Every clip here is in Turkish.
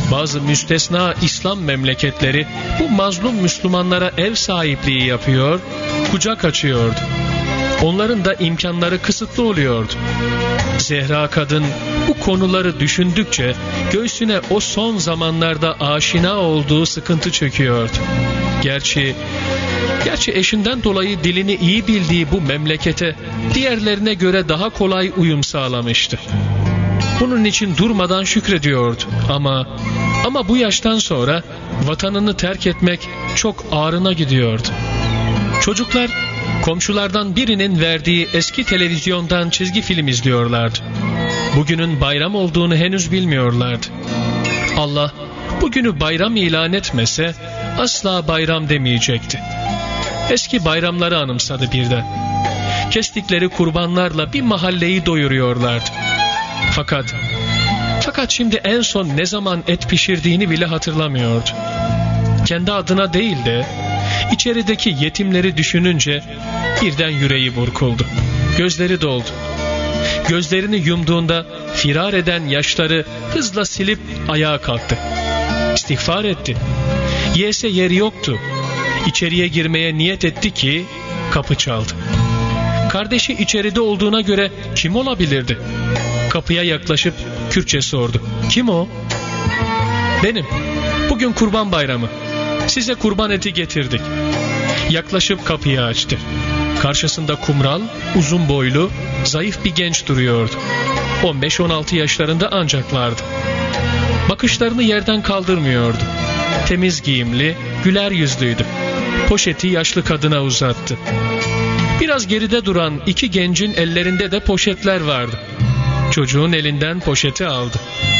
bazı müstesna İslam memleketleri bu mazlum Müslümanlara ev sahipliği yapıyor, kucak açıyordu. Onların da imkanları kısıtlı oluyordu. Zehra kadın bu konuları düşündükçe göğsüne o son zamanlarda aşina olduğu sıkıntı çöküyordu. Gerçi eşinden dolayı dilini iyi bildiği bu memlekete diğerlerine göre daha kolay uyum sağlamıştı. Bunun için durmadan şükrediyordu ama bu yaştan sonra vatanını terk etmek çok ağrına gidiyordu. Çocuklar komşulardan birinin verdiği eski televizyondan çizgi film izliyorlardı. Bugünün bayram olduğunu henüz bilmiyorlardı. Allah bugünü bayram ilan etmese asla bayram demeyecekti. Eski bayramları anımsadı birden. Kestikleri kurbanlarla bir mahalleyi doyuruyorlardı. Fakat şimdi en son ne zaman et pişirdiğini bile hatırlamıyordu. Kendi adına değil de içerideki yetimleri düşününce birden yüreği burkuldu. Gözleri doldu. Gözlerini yumduğunda firar eden yaşları hızla silip ayağa kalktı. İstiğfar etti. Yese yeri yoktu. İçeriye girmeye niyet etti ki kapı çaldı. Kardeşi içeride olduğuna göre kim olabilirdi? Kapıya yaklaşıp Kürtçe sordu. Kim o? Benim. Bugün Kurban Bayramı. Size kurban eti getirdik. Yaklaşıp kapıyı açtı. Karşısında kumral, uzun boylu, zayıf bir genç duruyordu. 15-16 yaşlarında ancak vardı. Bakışlarını yerden kaldırmıyordu. Temiz giyimli, güler yüzlüydü. Poşeti yaşlı kadına uzattı. Biraz geride duran iki gencin ellerinde de poşetler vardı. Çocuğun elinden poşeti aldı.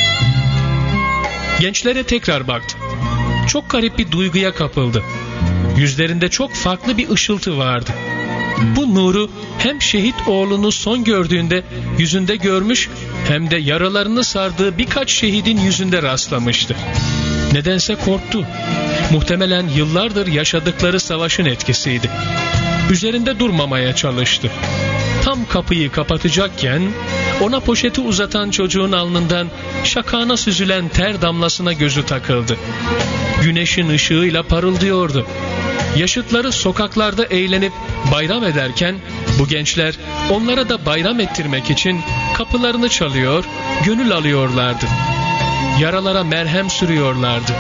Gençlere tekrar baktı. Çok garip bir duyguya kapıldı. Yüzlerinde çok farklı bir ışıltı vardı. Bu nuru hem şehit oğlunu son gördüğünde yüzünde görmüş, hem de yaralarını sardığı birkaç şehidin yüzünde rastlamıştı. Nedense korktu. Muhtemelen yıllardır yaşadıkları savaşın etkisiydi. Üzerinde durmamaya çalıştı. Tam kapıyı kapatacakken ona poşeti uzatan çocuğun alnından şakağına süzülen ter damlasına gözü takıldı. Güneşin ışığıyla parıldıyordu. Yaşıtları sokaklarda eğlenip bayram ederken bu gençler onlara da bayram ettirmek için kapılarını çalıyor, gönül alıyorlardı. Yaralara merhem sürüyorlardı.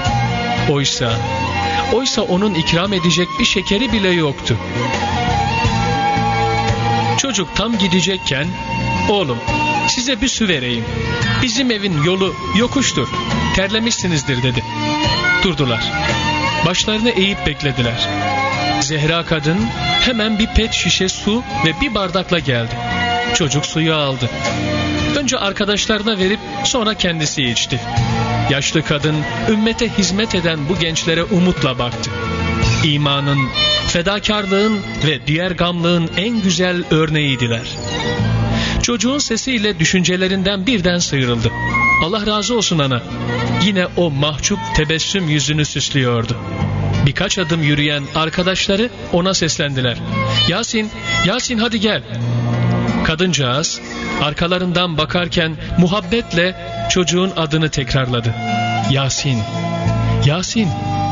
Oysa onun ikram edecek bir şekeri bile yoktu. Çocuk tam gidecekken, "Oğlum, size bir su vereyim. Bizim evin yolu yokuştur. Terlemişsinizdir," dedi. Durdular. Başlarını eğip beklediler. Zehra kadın hemen bir pet şişe su ve bir bardakla geldi. Çocuk suyu aldı. Önce arkadaşlarına verip sonra kendisi içti. Yaşlı kadın ümmete hizmet eden bu gençlere umutla baktı. İmanın, fedakarlığın ve diğer gamlığın en güzel örneğiydiler. Çocuğun sesiyle düşüncelerinden birden sıyrıldı. "Allah razı olsun ana." Yine o mahcup tebessüm yüzünü süslüyordu. Birkaç adım yürüyen arkadaşları ona seslendiler. Yasin hadi gel." Kadıncağız arkalarından bakarken muhabbetle çocuğun adını tekrarladı. Yasin, Yasin.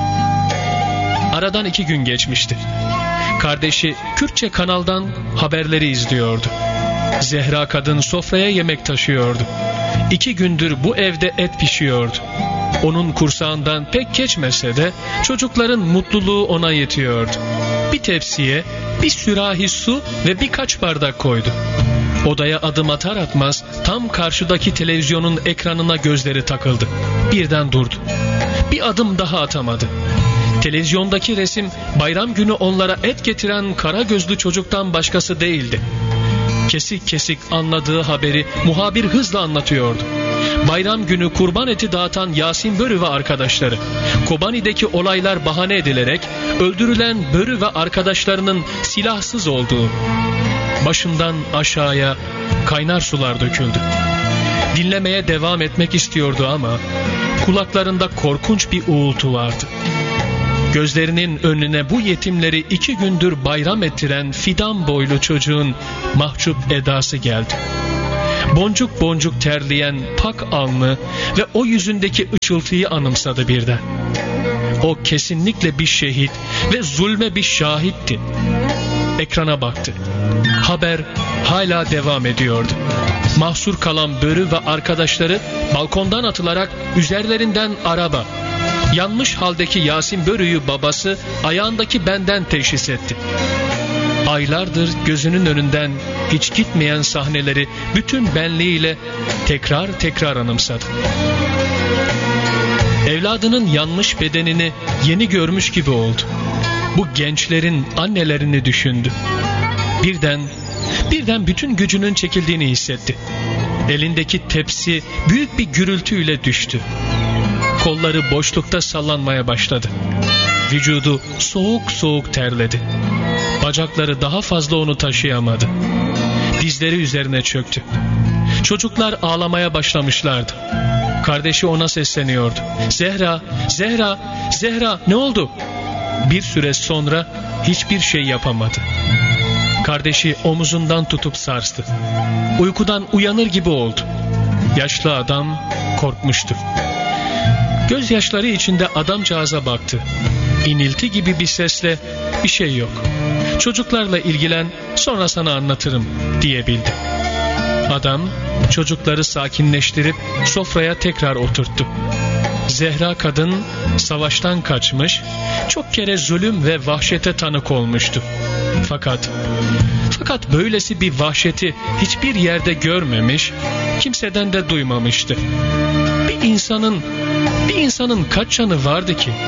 Aradan 2 gün geçmişti. Kardeşi Kürtçe kanaldan haberleri izliyordu. Zehra kadın sofraya yemek taşıyordu. 2 gündür bu evde et pişiyordu. Onun kursağından pek geçmese de çocukların mutluluğu ona yetiyordu. Bir tepsiye bir sürahi su ve birkaç bardak koydu. Odaya adım atar atmaz tam karşıdaki televizyonun ekranına gözleri takıldı. Birden durdu. Bir adım daha atamadı. Televizyondaki resim bayram günü onlara et getiren kara gözlü çocuktan başkası değildi. Kesik kesik anladığı haberi muhabir hızla anlatıyordu. Bayram günü kurban eti dağıtan Yasin Börü ve arkadaşları. Kobani'deki olaylar bahane edilerek öldürülen Börü ve arkadaşlarının silahsız olduğu. Başından aşağıya kaynar sular döküldü. Dinlemeye devam etmek istiyordu ama kulaklarında korkunç bir uğultu vardı. Gözlerinin önüne bu yetimleri 2 gündür bayram ettiren fidan boylu çocuğun mahcup edası geldi. Boncuk boncuk terleyen pak alnı ve o yüzündeki ışıltıyı anımsadı birden. O kesinlikle bir şehit ve zulme bir şahitti. Ekrana baktı. Haber hala devam ediyordu. Mahsur kalan Börü ve arkadaşları balkondan atılarak üzerlerinden araba. Yanmış haldeki Yasin Börü'yü babası ayağındaki benden teşhis etti. Aylardır gözünün önünden hiç gitmeyen sahneleri bütün benliğiyle tekrar tekrar anımsadı. Evladının yanmış bedenini yeni görmüş gibi oldu. Bu gençlerin annelerini düşündü. Birden bütün gücünün çekildiğini hissetti. Elindeki tepsi büyük bir gürültüyle düştü. Kolları boşlukta sallanmaya başladı. Vücudu soğuk soğuk terledi. Bacakları daha fazla onu taşıyamadı. Dizleri üzerine çöktü. Çocuklar ağlamaya başlamışlardı. Kardeşi ona sesleniyordu. Zehra, Zehra, Zehra, ne oldu? Bir süre sonra hiçbir şey yapamadı. Kardeşi omuzundan tutup sarstı. Uykudan uyanır gibi oldu. Yaşlı adam korkmuştu. Gözyaşları içinde adamcağıza baktı. İnilti gibi bir sesle, bir şey yok. Çocuklarla ilgilen, sonra sana anlatırım diyebildi. Adam çocukları sakinleştirip sofraya tekrar oturttu. Zehra kadın savaştan kaçmış, çok kere zulüm ve vahşete tanık olmuştu. Fakat böylesi bir vahşeti hiçbir yerde görmemiş, kimseden de duymamıştı. Bir insanın kaç canı vardı ki?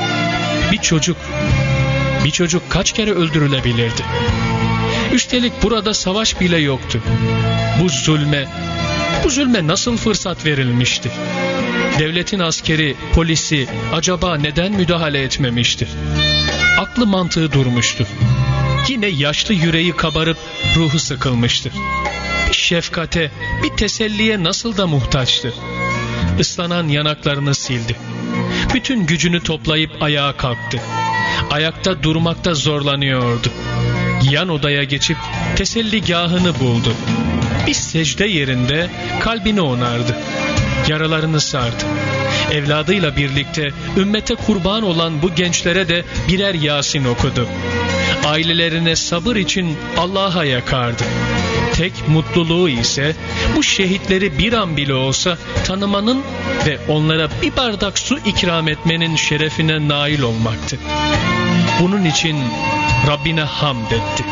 Bir çocuk kaç kere öldürülebilirdi? Üstelik burada savaş bile yoktu. Bu zulme nasıl fırsat verilmişti? Devletin askeri, polisi acaba neden müdahale etmemişti? Aklı mantığı durmuştu. Yine yaşlı yüreği kabarıp ruhu sıkılmıştı. Bir şefkate, bir teselliye nasıl da muhtaçtı. Islanan yanaklarını sildi. Bütün gücünü toplayıp ayağa kalktı. Ayakta durmakta zorlanıyordu. Yan odaya geçip teselligahını buldu. Bir secde yerinde kalbini onardı. Yaralarını sardı. Evladıyla birlikte ümmete kurban olan bu gençlere de birer Yasin okudu. Ailelerine sabır için Allah'a yakardı. Tek mutluluğu ise bu şehitleri bir an bile olsa tanımanın ve onlara bir bardak su ikram etmenin şerefine nail olmaktı. Bunun için Rabbine hamd etti.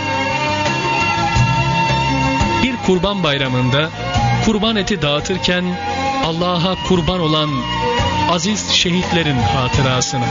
Bir kurban bayramında kurban eti dağıtırken Allah'a kurban olan aziz şehitlerin hatırasına